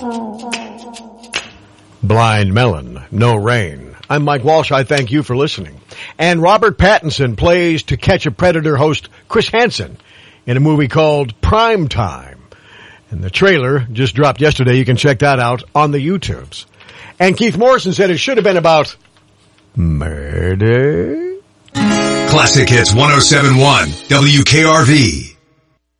Blind Melon, No Rain. I'm Mike Walsh. I thank you for listening. And Robert Pattinson plays To Catch a Predator host Chris Hansen in a movie called Prime Time. And the trailer just dropped yesterday. You can check that out on the YouTubes. And Keith Morrison said it should have been about murder. Classic Hits 107.1 WKRV.